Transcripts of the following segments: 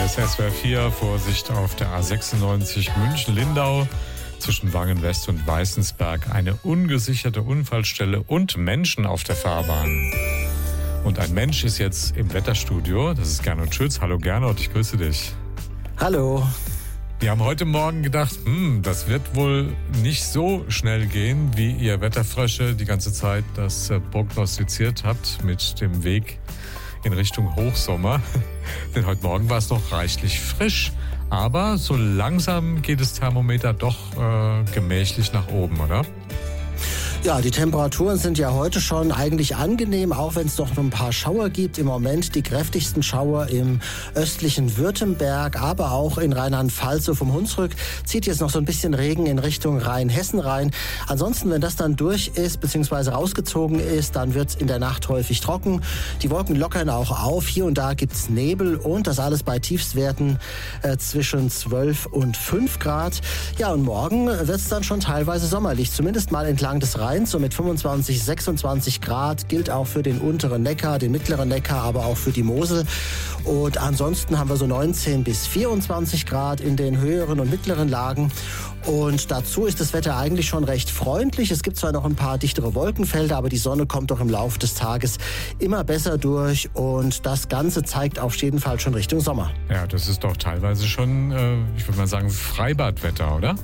Hier ist SWR 4, Vorsicht auf der A96 München-Lindau zwischen Wangen-West und Weißensberg. Eine ungesicherte Unfallstelle und Menschen auf der Fahrbahn. Und ein Mensch ist jetzt im Wetterstudio, das ist Gernot Schütz. Hallo Gernot, ich grüße dich. Hallo. Wir haben heute Morgen gedacht, das wird wohl nicht so schnell gehen, wie ihr Wetterfrösche die ganze Zeit das prognostiziert habt mit dem Weg in Richtung Hochsommer. Denn heute Morgen war es noch reichlich frisch. Aber so langsam geht das Thermometer doch gemächlich nach oben, oder? Ja, die Temperaturen sind ja heute schon eigentlich angenehm, auch wenn es noch ein paar Schauer gibt. Im Moment die kräftigsten Schauer im östlichen Württemberg, aber auch in Rheinland-Pfalz, so vom Hunsrück, zieht jetzt noch so ein bisschen Regen in Richtung Rheinhessen rein. Ansonsten, wenn das dann durch ist, beziehungsweise rausgezogen ist, dann wird es in der Nacht häufig trocken. Die Wolken lockern auch auf. Hier und da gibt's Nebel und das alles bei Tiefstwerten zwischen 12 und 5 Grad. Ja, und morgen wird's dann schon teilweise sommerlich, zumindest mal entlang des Rheins. So mit 25, 26 Grad, gilt auch für den unteren Neckar, den mittleren Neckar, aber auch für die Mosel. Und ansonsten haben wir so 19 bis 24 Grad in den höheren und mittleren Lagen. Und dazu ist das Wetter eigentlich schon recht freundlich. Es gibt zwar noch ein paar dichtere Wolkenfelder, aber die Sonne kommt doch im Laufe des Tages immer besser durch. Und das Ganze zeigt auf jeden Fall schon Richtung Sommer. Ja, das ist doch teilweise schon, ich würde mal sagen, Freibadwetter, oder?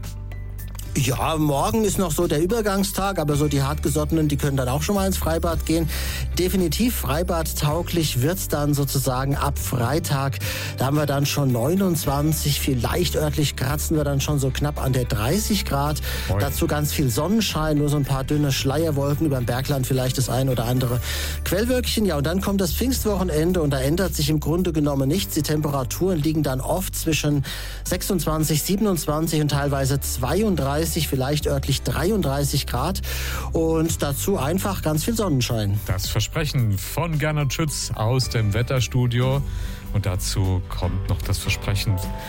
Ja, morgen ist noch so der Übergangstag, aber so die Hartgesottenen, die können dann auch schon mal ins Freibad gehen. Definitiv freibadtauglich wird's dann sozusagen ab Freitag. Da haben wir dann schon 29, vielleicht örtlich kratzen wir dann schon so knapp an der 30 Grad. Moin. Dazu ganz viel Sonnenschein, nur so ein paar dünne Schleierwolken über dem Bergland, vielleicht das ein oder andere Quellwölkchen. Ja, und dann kommt das Pfingstwochenende und da ändert sich im Grunde genommen nichts. Die Temperaturen liegen dann oft zwischen 26, 27 und teilweise 32, vielleicht örtlich 33 Grad und dazu einfach ganz viel Sonnenschein. Das Versprechen von Gernot Schütz aus dem Wetterstudio und dazu kommt noch das Versprechen